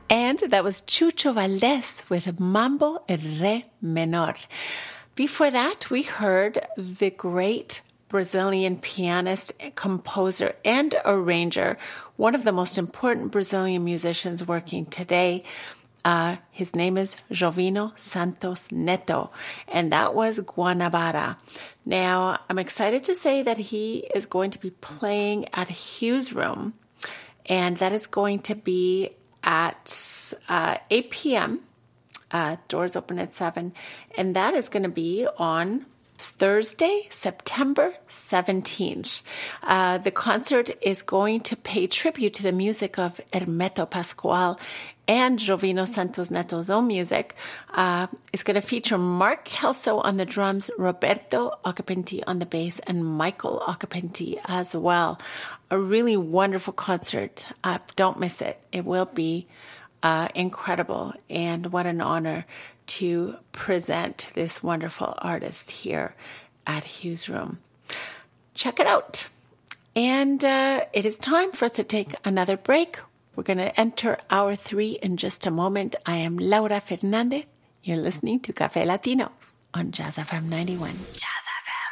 And that was Chucho Valdés with Mambo en Re Menor. Before that, we heard the great Brazilian pianist, composer, and arranger, one of the most important Brazilian musicians working today. His name is Jovino Santos Neto, and that was Guanabara. Now, I'm excited to say that he is going to be playing at Hughes Room, and that is going to be at 8 p.m. Doors open at 7, and that is going to be on Thursday, September 17th. The concert is going to pay tribute to the music of Hermeto Pascoal and Jovino Santos Neto's own music. It's going to feature Mark Kelso on the drums, Roberto Occhipinti on the bass, and Michael Occhipinti as well. A really wonderful concert. Don't miss it. It will be incredible, and what an honor to present this wonderful artist here at Hughes Room. Check it out. And it is time for us to take another break. We're going to enter hour 3 in just a moment. I am Laura Fernandez. You're listening to Café Latino on Jazz FM 91. Jazz FM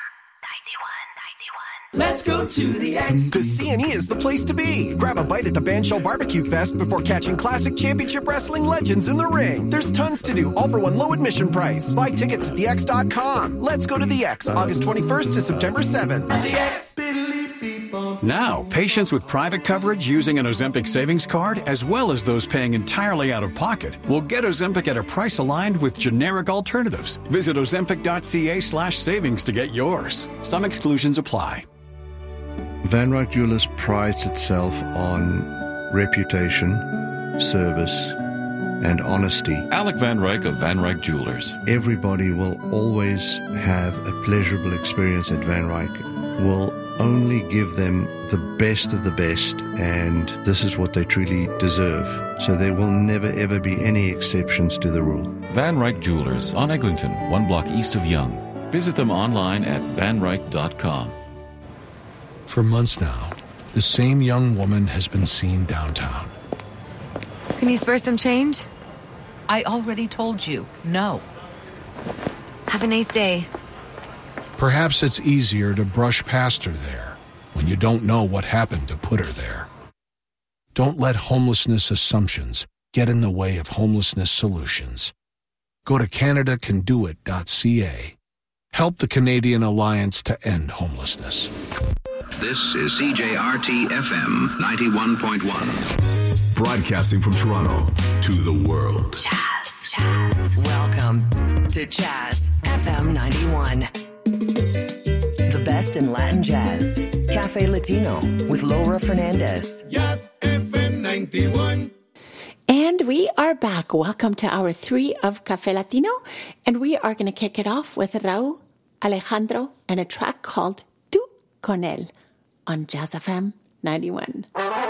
91. Let's go to the X. The C&E is the place to be. Grab a bite at the Bandshell Barbecue Fest before catching classic championship wrestling legends in the ring. There's tons to do, all for one low admission price. Buy tickets at thex.com. Let's go to the X, August 21st to September 7th. The X. Now, patients with private coverage using an Ozempic savings card, as well as those paying entirely out of pocket, will get Ozempic at a price aligned with generic alternatives. Visit ozempic.ca/savings to get yours. Some exclusions apply. Van Ryck Jewelers prides itself on reputation, service, and honesty. Alec Van Ryck of Van Ryck Jewelers. Everybody will always have a pleasurable experience at Van Ryck. We'll only give them the best of the best, and this is what they truly deserve. So there will never ever be any exceptions to the rule. Van Ryck Jewelers on Eglinton, 1 block east of Yonge. Visit them online at vanryck.com. For months now, the same young woman has been seen downtown. Can you spare some change? I already told you, no. Have a nice day. Perhaps it's easier to brush past her there when you don't know what happened to put her there. Don't let homelessness assumptions get in the way of homelessness solutions. Go to CanadaCanDoIt.ca. Help the Canadian Alliance to End Homelessness. This is CJRT FM 91.1. Broadcasting from Toronto to the world. Jazz. Welcome to Jazz FM 91. The best in Latin jazz. Café Latino with Laura Fernandez. Jazz FM 91. And we are back. Welcome to hour 3 of Café Latino. And we are going to kick it off with Raúl Alejandro and a track called Tú con él on Jazz FM 91.